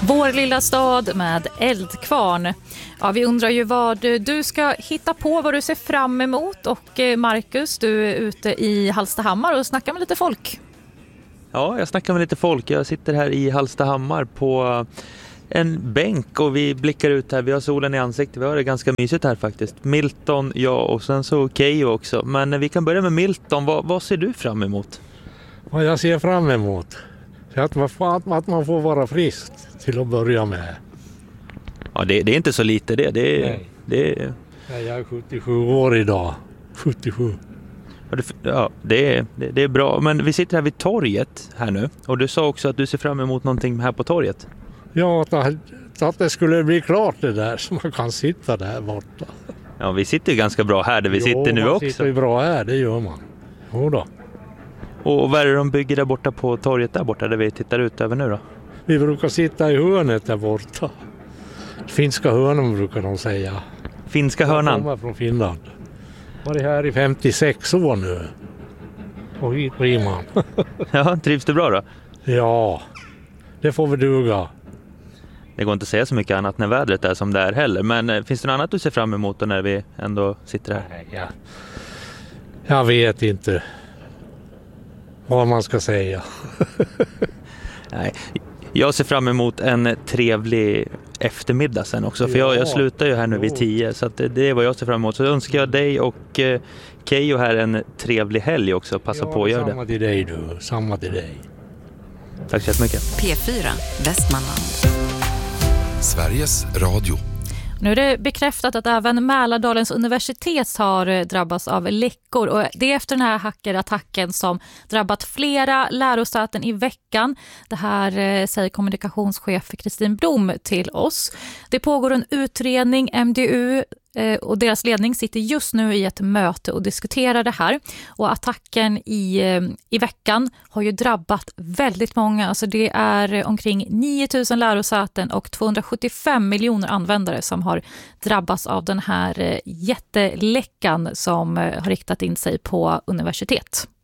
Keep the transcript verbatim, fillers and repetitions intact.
Vår lilla stad med Eldkvarn. Ja, vi undrar ju vad du ska hitta på, vad du ser fram emot. Och Marcus, du är ute i Hallstahammar och snackar med lite folk. Ja, jag snackar med lite folk. Jag sitter här i Hallstahammar på en bänk och vi blickar ut här. Vi har solen i ansiktet. Vi har det ganska mysigt här faktiskt. Milton, jag och sen så Keyyo också. Men vi kan börja med Milton. Vad, vad ser du fram emot? Vad jag ser fram emot är att man får, att man får vara frisk till att börja med. Ja, det, det är inte så lite det. det, är, det är... Nej, jag är sjuttiosju år idag. sjuttiosju. Ja, det är, det, det är bra. Men vi sitter här vid torget här nu. Och du sa också att du ser fram emot någonting här på torget. Ja, att, att det skulle bli klart det där så man kan sitta där borta. Ja, vi sitter ju ganska bra här där vi jo, sitter nu också. Jo, man sitter ju bra här, det gör man. Jo då. Och vad är det de bygger där borta på torget där borta där vi tittar ut över nu då? Vi brukar sitta i hörnet där borta. Finska hörnan brukar de säga. Finska hörnan? Jag kommer från Finland. Jag har varit här i femtiosex år nu. Och hit blir man. Ja, trivs du bra då? Ja, det får vi duga. Det går inte att säga så mycket annat när vädret är som det är heller. Men finns det något annat du ser fram emot då när vi ändå sitter här? Nej, ja. Jag vet inte vad man ska säga. Nej, jag ser fram emot en trevlig eftermiddag sen också. För jag, jag slutar ju här nu vid tio. Så att det, det är vad jag ser fram emot. Så önskar jag dig och eh, Keyyo här en trevlig helg också. Passa ja, på att göra det. Samma till dig du. Samma till dig. Tack så jättemycket. P fyra, Västmanland. Sveriges Radio. Nu är det bekräftat att även Mälardalens universitet har drabbats av läckor. Och det är efter den här hackerattacken som drabbat flera lärosäten i veckan. Det här säger kommunikationschef Kristin Blom till oss. Det pågår en utredning. M D U och deras ledning sitter just nu i ett möte och diskuterar det här. Och attacken i, i veckan har ju drabbat väldigt många. Alltså det är omkring nio tusen lärosäten och tvåhundrasjuttiofem miljoner användare som har drabbats av den här jätteläckan som har riktat in sig på universitet.